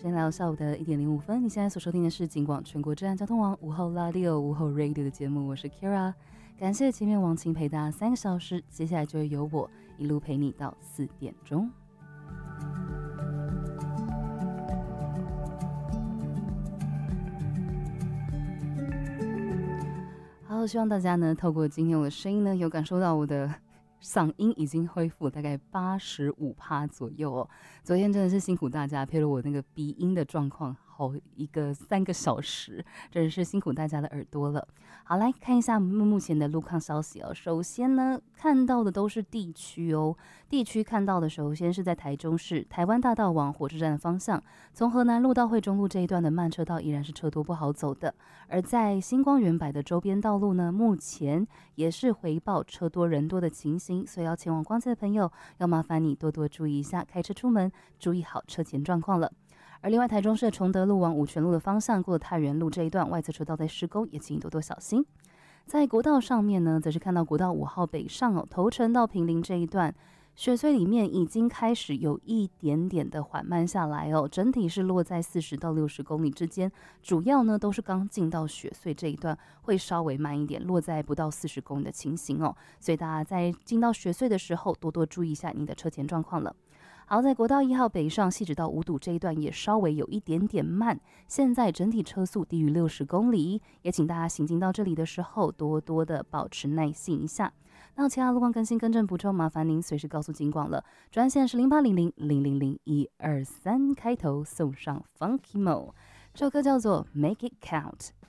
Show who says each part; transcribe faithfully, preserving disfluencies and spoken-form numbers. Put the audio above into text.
Speaker 1: 时间来到下午的一点零五分，你现在所收听的是警广全国治安交通网午后 Radio 午后 Radio 的节目，我是 Kira， 感谢前面王晴陪大家三个小时，接下来就会由我一路陪你到四点钟。好，希望大家呢透过今天我的声音呢，有感受到我的嗓音已经恢复大概八十五趴左右哦。昨天真的是辛苦大家，配了我那个鼻音的状况，好一个三个小时，真是辛苦大家的耳朵了。好，来看一下目前的路况消息哦。首先呢，看到的都是地区哦，地区看到的首先是在台中市台湾大道往火车站的方向，从河南路到惠中路这一段的慢车道依然是车多不好走的。而在星光远百的周边道路呢，目前也是回报车多人多的情形，所以要前往逛街的朋友，要麻烦你多多注意一下，开车出门注意好车前状况了。而另外，台中市的崇德路往五权路的方向，过了太原路这一段外侧车道在施工，也请你多多小心。在国道上面呢，则是看到国道五号北上哦，头城到坪林这一段，雪隧里面已经开始有一点点的缓慢下来哦，整体是落在四十到六十公里之间，主要呢都是刚进到雪隧这一段会稍微慢一点，落在不到四十公里的情形哦，所以大家在进到雪隧的时候，多多注意一下你的车前状况了。好，在国道一号北上汐止到五堵这一段也稍微有一点点慢，现在整体车速低于六十公里，也请大家行进到这里的时候多多的保持耐心一下。那其他路况更新更正补充，麻烦您随时告诉警广了。专线是零八零零零零零一二三，开头送上 Funky Mo， 这首歌叫做 Make It Count。